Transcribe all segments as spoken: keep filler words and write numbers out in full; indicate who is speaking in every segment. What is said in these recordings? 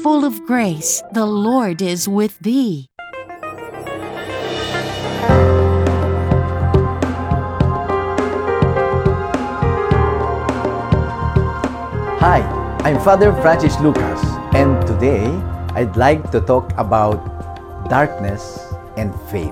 Speaker 1: full of grace, the Lord is with thee.
Speaker 2: Hi, I'm Father Francis Lucas, and today I'd like to talk about darkness and faith.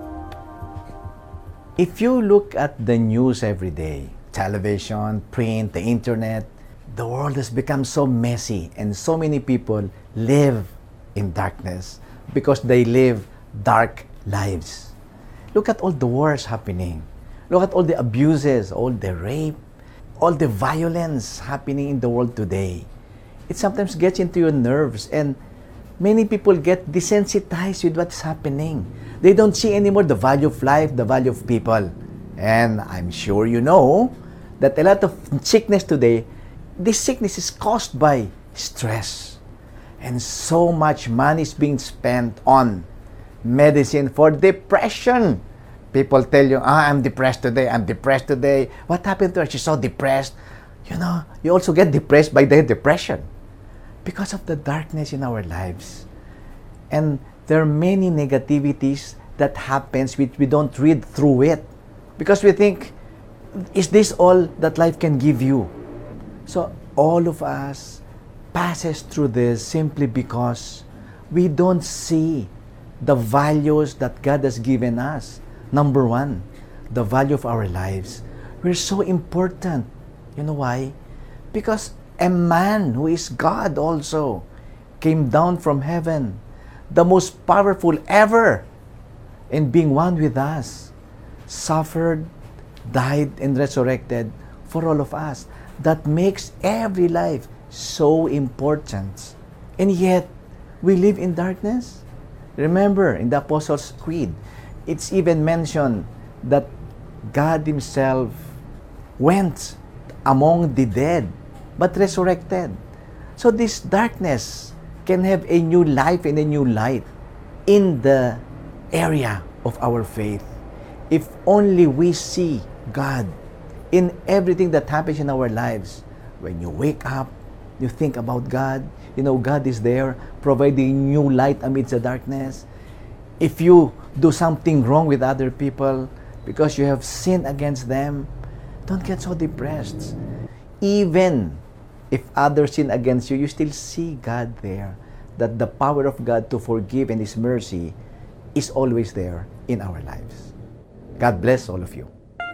Speaker 2: If you look at the news every day, television, print, the internet, the world has become so messy and so many people live in darkness because they live dark lives. Look at all the wars happening. Look at all the abuses, all the rape, all the violence happening in the world today. It sometimes gets into your nerves, and many people get desensitized with what's happening. They don't see anymore the value of life, the value of people. And I'm sure you know that a lot of sickness today, this sickness is caused by stress. And so much money is being spent on medicine for depression. People tell you, ah, I'm depressed today, I'm depressed today. What happened to her? She's so depressed. You know, you also get depressed by the depression because of the darkness in our lives. And there are many negativities that happens which we don't read through it because we think, is this all that life can give you? So all of us passes through this simply because we don't see the values that God has given us. Number one, the value of our lives. We're so important. You know why? Because a man who is God also came down from heaven, the most powerful ever, in being one with us, suffered, died, and resurrected for all of us. That makes every life so important. And yet, we live in darkness. Remember, in the Apostles' Creed, it's even mentioned that God Himself went among the dead, but resurrected. So this darkness can have a new life and a new light in the area of our faith. If only we see God in everything that happens in our lives. When you wake up, you think about God. You know, God is there providing new light amidst the darkness. If you do something wrong with other people because you have sinned against them, don't get so depressed. Even if others sin against you, you still see God there. That the power of God to forgive and His mercy is always there in our lives. God bless all of you.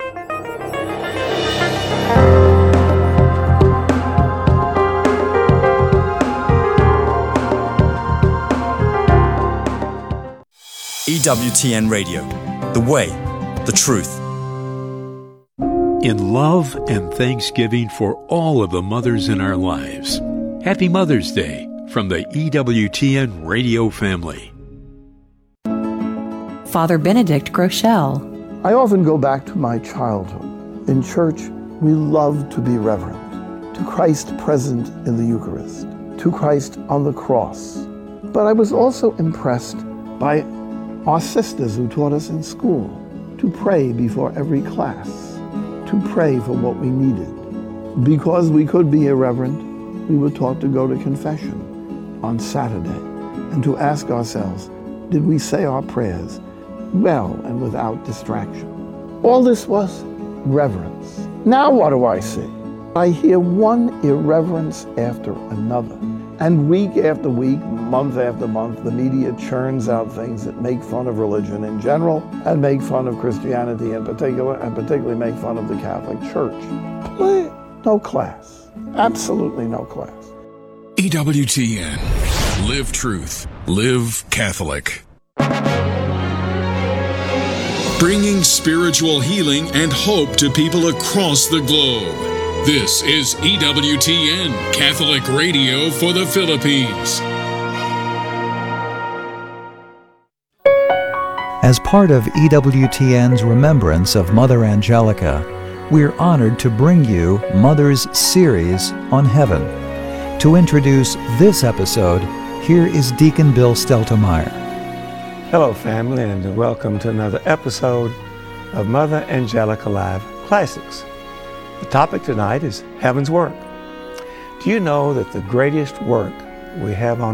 Speaker 3: E W T N Radio, the way, the truth.
Speaker 4: In love and thanksgiving for all of the mothers in our lives, Happy Mother's Day from the E W T N Radio family.
Speaker 5: Father Benedict Groeschel.
Speaker 6: I often go back to my childhood. In church, we love to be reverent to Christ present in the Eucharist, to Christ on the cross. But I was also impressed by our sisters who taught us in school to pray before every class, to pray for what we needed. Because we could be irreverent, we were taught to go to confession on Saturday and to ask ourselves, did we say our prayers well and without distraction? All this was reverence. Now what do I see? I hear one irreverence after another. And week after week, month after month, the media churns out things that make fun of religion in general and make fun of Christianity in particular, and particularly make fun of the Catholic Church. No class. Absolutely no class.
Speaker 7: E W T N. Live truth. Live Catholic. Bringing spiritual healing and hope to people across the globe. This is E W T N, Catholic Radio for the Philippines.
Speaker 8: As part of E W T N's remembrance of Mother Angelica, we're honored to bring you Mother's series on Heaven. To introduce this episode, here is Deacon Bill Steltemeyer.
Speaker 9: Hello, family, and welcome to another episode of Mother Angelica Live Classics. The topic tonight is Heaven's Work. Do you know that the greatest work we have on